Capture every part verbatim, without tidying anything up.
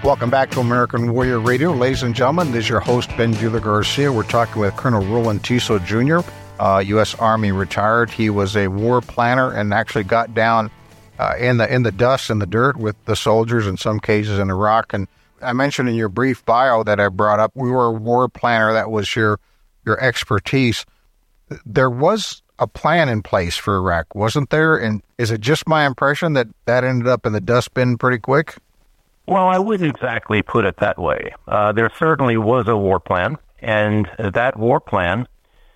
Welcome back to American Warrior Radio. Ladies and gentlemen, this is your host, Ben Bueller Garcia. We're talking with Colonel Roland Tiso Junior, uh, U S Army retired. He was a war planner and actually got down uh, in the in the dust and the dirt with the soldiers in some cases in Iraq. And I mentioned in your brief bio that I brought up, we were a war planner. That was your your expertise. There was a plan in place for Iraq, wasn't there? And is it just my impression that that ended up in the dustbin pretty quick? Well, I wouldn't exactly put it that way. Uh, there certainly was a war plan, and that war plan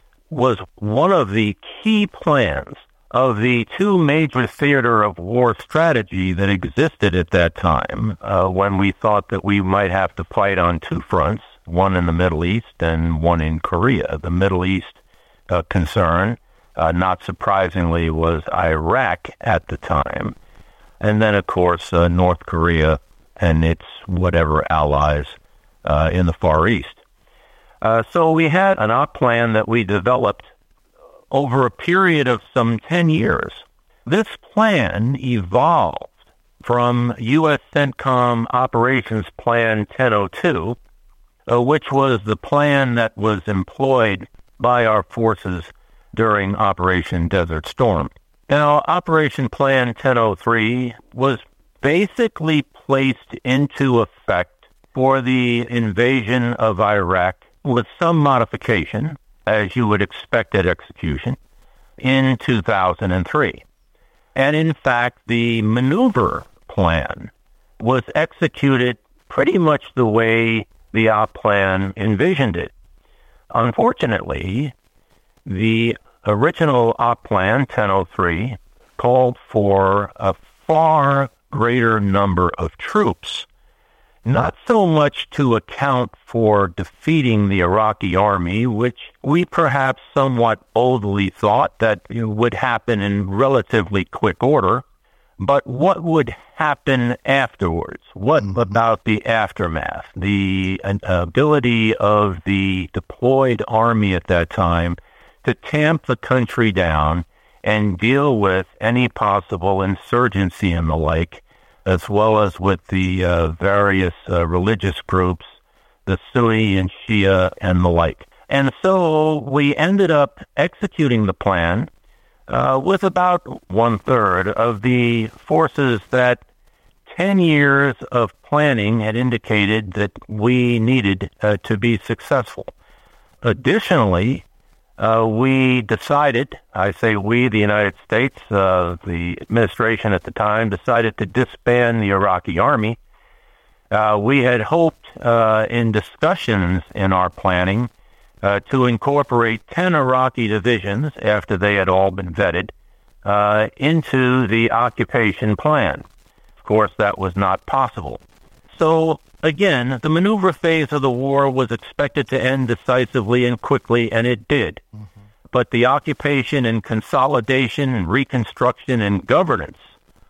was one of the key plans of the two major theater of war strategy that existed at that time, uh, when we thought that we might have to fight on two fronts, one in the Middle East and one in Korea. The Middle East uh, concern, uh, not surprisingly, was Iraq at the time. And then, of course, uh, North Korea and its whatever allies uh, in the Far East. Uh, so we had an op plan that we developed over a period of some ten years. This plan evolved from U S CENTCOM Operations Plan ten oh two, uh, which was the plan that was employed by our forces during Operation Desert Storm. Now, Operation Plan ten oh three was basically placed into effect for the invasion of Iraq with some modification, as you would expect at execution, in two thousand three. And in fact, the maneuver plan was executed pretty much the way the op plan envisioned it. Unfortunately, the original op plan, ten oh three, called for a far greater number of troops, not so much to account for defeating the Iraqi army, which we perhaps somewhat boldly thought that you know, would happen in relatively quick order, but what would happen afterwards? What about the aftermath? The uh, ability of the deployed army at that time to tamp the country down and deal with any possible insurgency and the like, as well as with the uh, various uh, religious groups, the Sunni and Shia and the like. And so we ended up executing the plan uh, with about one-third of the forces that ten years of planning had indicated that we needed uh, to be successful. Additionally, Uh, we decided, I say we, the United States, uh, the administration at the time, decided to disband the Iraqi army. Uh, we had hoped uh, in discussions in our planning uh, to incorporate ten Iraqi divisions, after they had all been vetted, uh, into the occupation plan. Of course, that was not possible. So, again, the maneuver phase of the war was expected to end decisively and quickly, and it did. Mm-hmm. But the occupation and consolidation and reconstruction and governance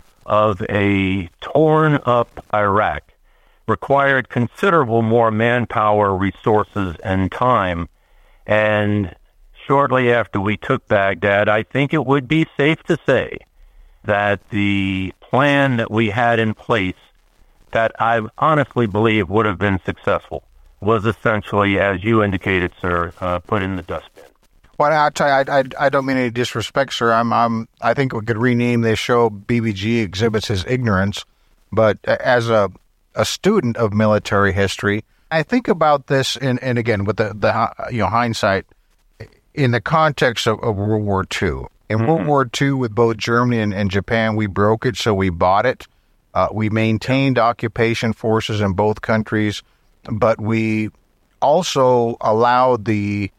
of a torn-up Iraq required considerable more manpower, resources, and time. And shortly after we took Baghdad, I think it would be safe to say that the plan that we had in place that I honestly believe would have been successful was essentially, as you indicated, sir, uh, put in the dustbin. Well, I'll tell you, I, I, I don't mean any disrespect, sir. I'm, I'm, I think we could rename this show B B G Exhibits His Ignorance. But as a, a student of military history, I think about this, in, and again, with the, the you know hindsight, in the context of, of World War Two. In mm-hmm. World War Two, with both Germany and, and Japan, we broke it, so we bought it. Uh, we maintained occupation forces in both countries, but we also allowed the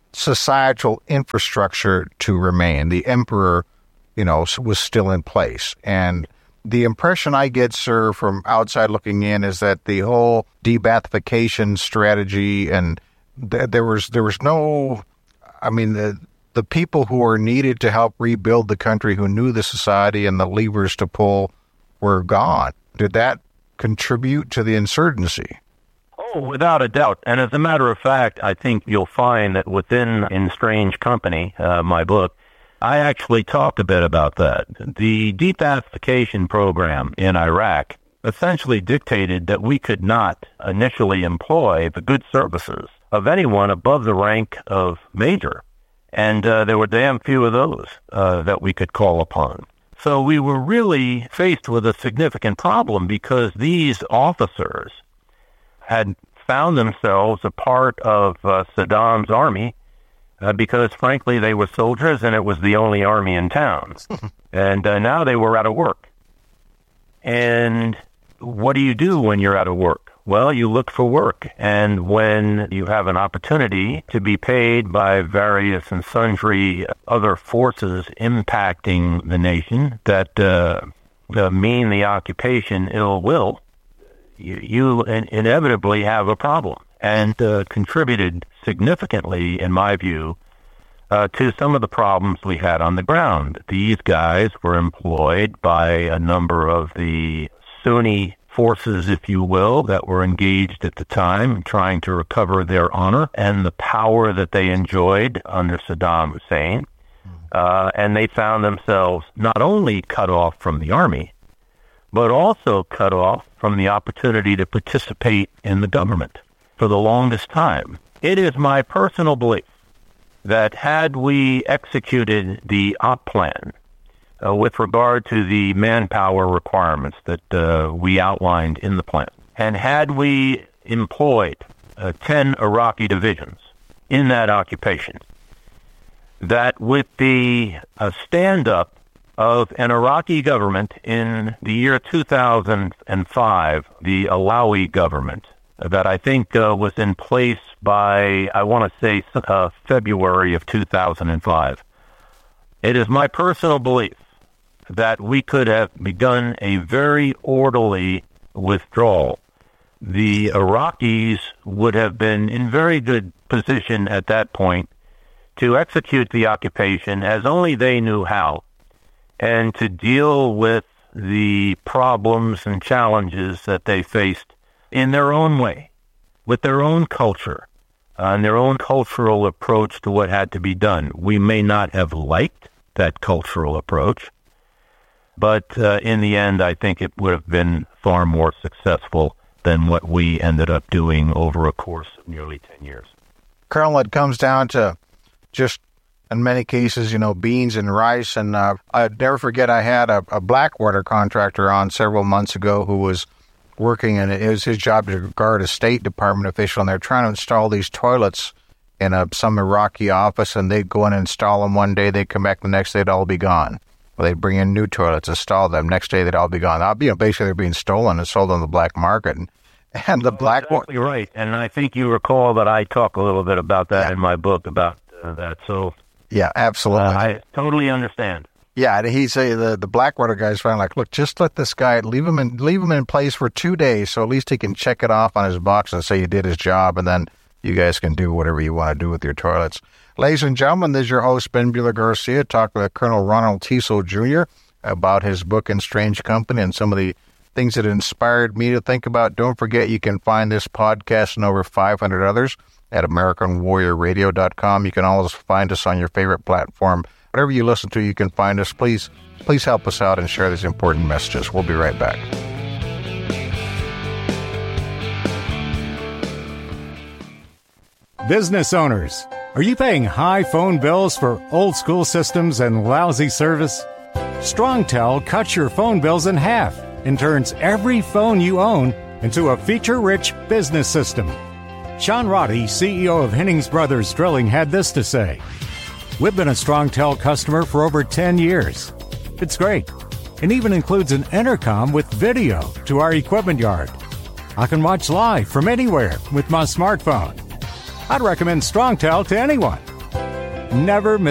societal infrastructure to remain. The emperor, you know, was still in place. And the impression I get, sir, from outside looking in is that the whole de-Baathification strategy, and th- there was there was no, I mean, the the people who were needed to help rebuild the country, who knew the society and the levers to pull, were gone. Did that contribute to the insurgency? Oh, without a doubt. And as a matter of fact, I think you'll find that within In Strange Company, uh, my book, I actually talked a bit about that. The de-Baathification program in Iraq essentially dictated that we could not initially employ the good services of anyone above the rank of major. And uh, there were damn few of those uh, that we could call upon. So we were really faced with a significant problem because these officers had found themselves a part of uh, Saddam's army uh, because, frankly, they were soldiers and it was the only army in town. And uh, now they were out of work. And what do you do when you're out of work? Well, you look for work. And when you have an opportunity to be paid by various and sundry other forces impacting the nation that uh, uh, mean the occupation ill will, you, you in- inevitably have a problem. And uh, contributed significantly, in my view, uh, to some of the problems we had on the ground. These guys were employed by a number of the Sunni forces, if you will, that were engaged at the time trying to recover their honor and the power that they enjoyed under Saddam Hussein. Uh, and they found themselves not only cut off from the army, but also cut off from the opportunity to participate in the government for the longest time. It is my personal belief that had we executed the op plan Uh, with regard to the manpower requirements that uh, we outlined in the plan, and had we employed uh, ten Iraqi divisions in that occupation, that with the uh, stand-up of an Iraqi government in the year two thousand five, the Alawi government, that I think uh, was in place by, I want to say, uh, February of two thousand five, it is my personal belief that we could have begun a very orderly withdrawal. The Iraqis would have been in very good position at that point to execute the occupation as only they knew how, and to deal with the problems and challenges that they faced in their own way, with their own culture, uh, and their own cultural approach to what had to be done. We may not have liked that cultural approach, but uh, in the end, I think it would have been far more successful than what we ended up doing over a course of nearly ten years. Colonel, it comes down to just, in many cases, you know, beans and rice. And uh, I'd never forget I had a, a Blackwater contractor on several months ago who was working, and it was his job to guard a State Department official, and they're trying to install these toilets in a, some Iraqi office, and they'd go in and install them one day, they'd come back the next day, they'd all be gone. Well, they'd bring in new toilets, install them, next day they'd all be gone. I'll be, you know, basically they're being stolen and sold on the black market. And, and the oh, Blackwater... Exactly right, and I think you recall that I talk a little bit about that yeah. in my book about uh, that, so... Yeah, absolutely. Uh, I totally understand. Yeah, and he'd say the, the Blackwater guy's finally like, look, just let this guy, leave him in leave him in place for two days, so at least he can check it off on his box and say he did his job, and then you guys can do whatever you want to do with your toilets. Ladies and gentlemen, this is your host, Ben Buehler-Garcia, talking with Colonel Ronald Teasel Junior about his book, In Strange Company, and some of the things that inspired me to think about. Don't forget, you can find this podcast and over five hundred others at American Warrior Radio dot com. You can always find us on your favorite platform. Whatever you listen to, you can find us. Please, please help us out and share these important messages. We'll be right back. Business owners, are you paying high phone bills for old school systems and lousy service? StrongTel cuts your phone bills in half and turns every phone you own into a feature-rich business system. Sean Roddy, C E O of Hennings Brothers Drilling, had this to say: "We've been a StrongTel customer for over ten years. It's great. It even includes an intercom with video to our equipment yard. I can watch live from anywhere with my smartphone. I'd recommend StrongTel to anyone. Never miss